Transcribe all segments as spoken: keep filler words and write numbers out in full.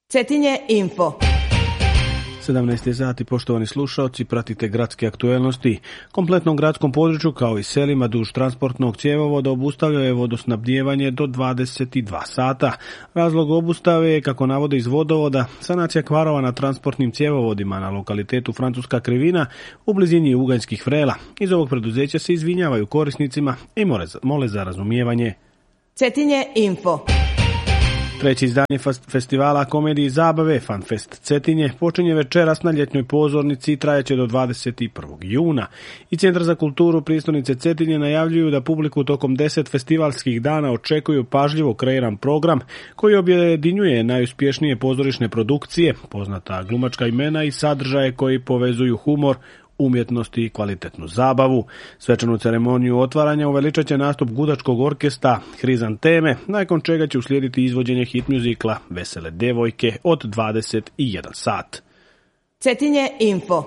Cetinje info. sedamnaest je sati, poštovani slušaoci, pratite gradske aktuelnosti. Kompletnom gradskom području, kao i selima duž transportnog cjevovoda, obustavljao je vodosnabdijevanje do dvadeset dva sata. Razlog obustave je, kako navode iz vodovoda, sanacija kvarova na transportnim cjevovodima na lokalitetu Francuska Krivina u blizini Uganjskih vrela. Iz ovog preduzeća se izvinjavaju korisnicima i mole za razumijevanje. Cetinje info. Treće izdanje festivala komedije i zabave Fanfest Cetinje počinje večeras na ljetnoj pozornici i trajeće do dvadeset prvog juna. I Centar za kulturu prijestolnice Cetinje najavljuju da publiku tokom deset festivalskih dana očekuju pažljivo kreiran program koji objedinjuje najuspješnije pozorišne produkcije, poznata glumačka imena i sadržaje koji povezuju humor, umjetnosti i kvalitetnu zabavu. Svečanu ceremoniju otvaranja uveličat će nastup gudačkog orkestra Hrizanteme, nakon čega će uslijediti izvođenje hit muzikla Vesele devojke od dvadeset jedan sat. Cetinje info.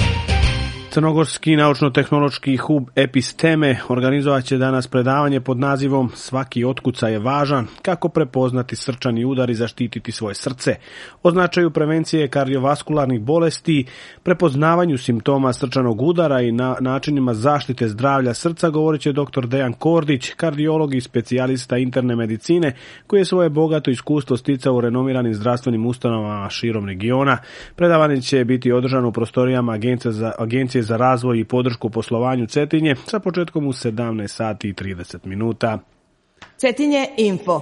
Crnogorski naučno-tehnološki hub Episteme organizovat će danas predavanje pod nazivom Svaki otkucaj je važan, kako prepoznati srčani udar i zaštititi svoje srce, o značaju prevencije kardiovaskularnih bolesti, prepoznavanju simptoma srčanog udara i na načinima zaštite zdravlja srca govorit će dr. Dejan Kordić, kardiolog i specijalista interne medicine, koji je svoje bogato iskustvo sticao u renomiranim zdravstvenim ustanovama širom regiona. Predavanje će biti održano u prostorijama Agencije za, Agencije za razvoj i podršku poslovanju Cetinje sa početkom u sedamnaest sati i trideset minuta. Cetinje info.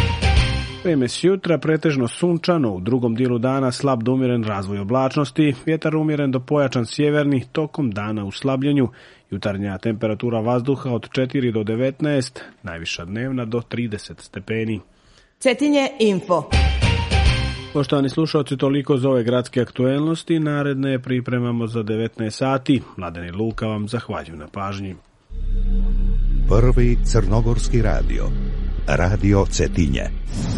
Vrijeme s jutra pretežno sunčano, u drugom dijelu dana slab do umjeren razvoj oblačnosti, vjetar umjeren do pojačan sjeverni, tokom dana u slabljenju. Jutarnja temperatura vazduha od četiri do devetnaest, najviša dnevna do trideset stepeni. Cetinje info. Poštovani slušalci, toliko za ove gradske aktuelnosti. Naredne pripremamo za devetnaest sati. Mladen i Luka vam zahvaljuju na pažnji. Prvi crnogorski radio. Radio Cetinje.